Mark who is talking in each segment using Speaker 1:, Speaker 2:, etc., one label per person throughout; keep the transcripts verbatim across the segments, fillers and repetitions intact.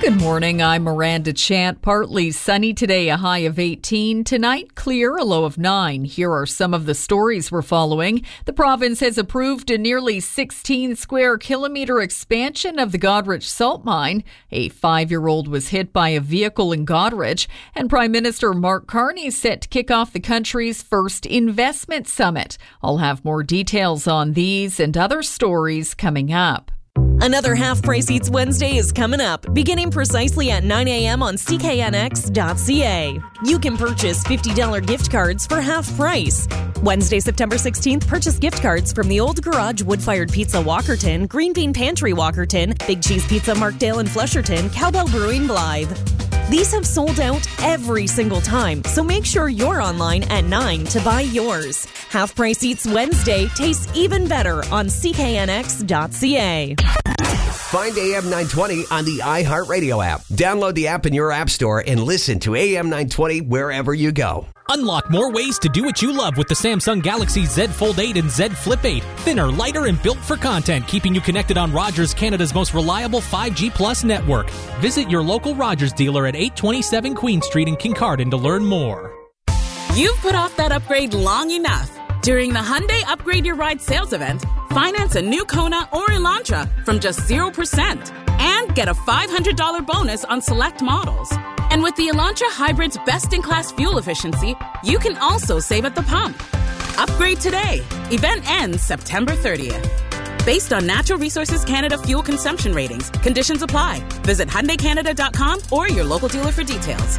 Speaker 1: Good morning, I'm Miranda Chant. Partly sunny today, a high of eighteen. Tonight, clear, a low of nine. Here are some of the stories we're following. The province has approved a nearly sixteen square kilometre expansion of the Goderich salt mine. A five-year-old was hit by a vehicle in Goderich, and Prime Minister Mark Carney is set to kick off the country's first investment summit. I'll have more details on these and other stories coming up.
Speaker 2: Another Half Price Eats Wednesday is coming up, beginning precisely at nine a.m. on c k n x dot c a. You can purchase fifty dollars gift cards for half price. Wednesday, September sixteenth, purchase gift cards from the Old Garage Wood-Fired Pizza Walkerton, Green Bean Pantry Walkerton, Big Cheese Pizza Markdale and Flesherton, Cowbell Brewing Blythe. These have sold out every single time, so make sure you're online at nine to buy yours. Half Price Eats Wednesday tastes even better on c k n x dot c a.
Speaker 3: Find A M nine twenty on the iHeartRadio app. Download the app in your app store and listen to A M nine twenty wherever you go.
Speaker 4: Unlock more ways to do what you love with the Samsung Galaxy Z Fold eight and Z Flip eight. Thinner, lighter, and built for content, keeping you connected on Rogers, Canada's most reliable five G Plus network. Visit your local Rogers dealer at eight twenty-seven Queen Street in Kincardine to learn more.
Speaker 5: You've put off that upgrade long enough. During the Hyundai Upgrade Your Ride sales event, finance a new Kona or Elantra from just zero percent and get a five hundred dollars bonus on select models. And with the Elantra Hybrid's best-in-class fuel efficiency, you can also save at the pump. Upgrade today. Event ends September thirtieth. Based on Natural Resources Canada fuel consumption ratings, conditions apply. Visit Hyundai Canada dot com or your local dealer for details.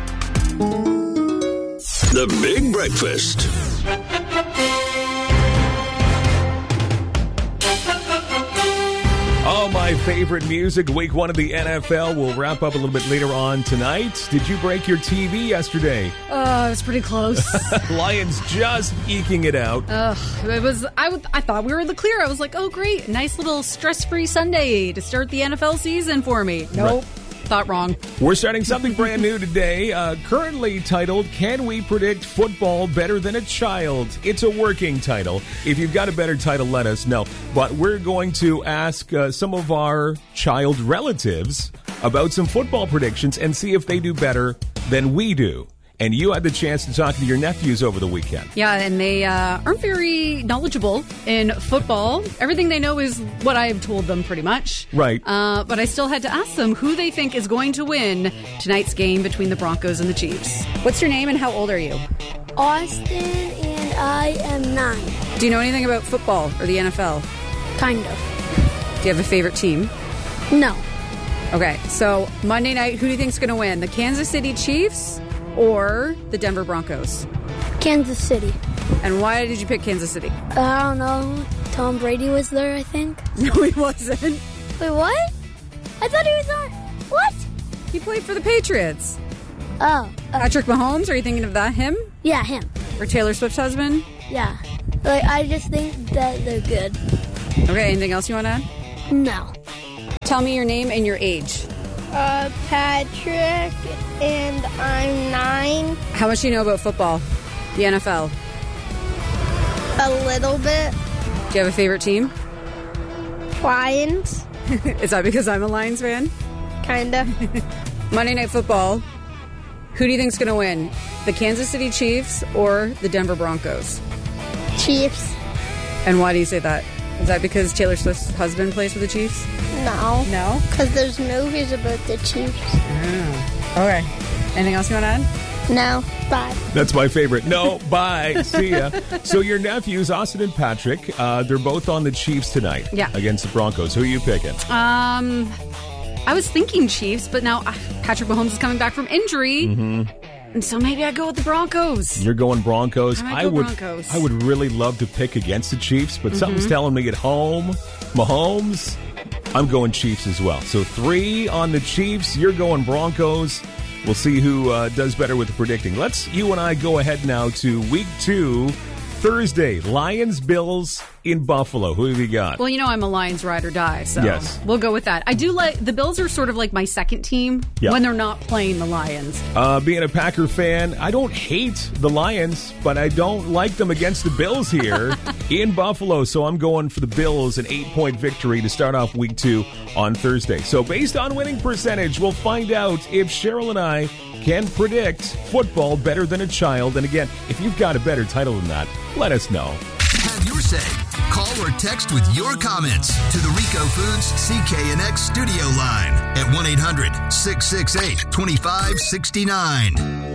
Speaker 6: The Big Breakfast.
Speaker 7: Oh, my favorite music. Week one of the N F L will wrap up a little bit later on tonight. Did you break your T V yesterday?
Speaker 8: Uh, it was pretty close.
Speaker 7: Lions just eking it out.
Speaker 8: Ugh, it was. I, w- I thought we were in the clear. I was like, oh, great. Nice little stress-free Sunday to start the N F L season for me. Nope. Right. Thought wrong.
Speaker 7: We're starting something brand new today, uh, currently titled, Can We Predict Football Better Than a Child? It's a working title. If you've got a better title, let us know. But we're going to ask uh, some of our child relatives about some football predictions and see if they do better than we do. And you had the chance to talk to your nephews over the weekend.
Speaker 8: Yeah, and they uh, aren't very knowledgeable in football. Everything they know is what I've told them, pretty much.
Speaker 7: Right.
Speaker 8: Uh, but I still had to ask them who they think is going to win tonight's game between the Broncos and the Chiefs. What's your name and how old are you?
Speaker 9: Austin, and I am nine.
Speaker 8: Do you know anything about football or the N F L?
Speaker 9: Kind of.
Speaker 8: Do you have a favorite team?
Speaker 9: No.
Speaker 8: Okay, so Monday night, who do you think is going to win? The Kansas City Chiefs or the Denver Broncos?
Speaker 9: Kansas City.
Speaker 8: And why did you pick Kansas City?
Speaker 9: I don't know. Tom Brady was there, I think.
Speaker 8: No, he wasn't.
Speaker 9: Wait, what? I thought he was on... What?
Speaker 8: He played for the Patriots.
Speaker 9: Oh. Uh,
Speaker 8: Patrick Mahomes, are you thinking of that, him?
Speaker 9: Yeah, him.
Speaker 8: Or Taylor Swift's husband?
Speaker 9: Yeah. Like, I just think that they're good.
Speaker 8: Okay, anything else you want to add?
Speaker 9: No.
Speaker 8: Tell me your name and your age.
Speaker 10: Uh, Patrick, and I'm nine.
Speaker 8: How much do you know about football? The N F L?
Speaker 10: A little bit.
Speaker 8: Do you have a favorite team?
Speaker 10: Lions.
Speaker 8: Is that because I'm a Lions fan?
Speaker 10: Kinda.
Speaker 8: Monday Night Football. Who do you think's going to win? The Kansas City Chiefs or the Denver Broncos?
Speaker 10: Chiefs.
Speaker 8: And why do you say that? Is that because Taylor Swift's husband plays for the Chiefs?
Speaker 10: No.
Speaker 8: No?
Speaker 10: Because there's movies about the Chiefs.
Speaker 8: Oh. Okay. Anything else you want to add?
Speaker 10: No. Bye.
Speaker 7: That's my favorite. No. Bye. See ya. So your nephews, Austin and Patrick, uh, they're both on the Chiefs tonight.
Speaker 8: Yeah.
Speaker 7: Against the Broncos. Who are you picking?
Speaker 8: Um, I was thinking Chiefs, but now uh, Patrick Mahomes is coming back from injury.
Speaker 7: Mm-hmm.
Speaker 8: And so maybe I go with the Broncos.
Speaker 7: You're going Broncos.
Speaker 8: I, might
Speaker 7: I
Speaker 8: go
Speaker 7: would
Speaker 8: Broncos.
Speaker 7: I would really love to pick against the Chiefs, but
Speaker 8: Mm-hmm.
Speaker 7: something's telling me at home, Mahomes, I'm going Chiefs as well. So three on the Chiefs, you're going Broncos. We'll see who uh, does better with the predicting. Let's, you and I, go ahead now to week two, Thursday. Lions, Bills, in Buffalo. Who have you got?
Speaker 8: Well, you know I'm a Lions ride or die, so
Speaker 7: Yes.
Speaker 8: we'll go with that. I do like the Bills are sort of like my second team
Speaker 7: Yeah.
Speaker 8: when they're not playing the Lions.
Speaker 7: Uh, being a Packer fan, I don't hate the Lions, but I don't like them against the Bills here in Buffalo. So I'm going for the Bills, an eight-point victory to start off week two on Thursday. So based on winning percentage, we'll find out if Cheryl and I can predict football better than a child. And again, if you've got a better title than that, let us know.
Speaker 11: Have your say. Call or text with your comments to the Rico Foods C K N X studio line at one eight hundred six six eight two five six nine.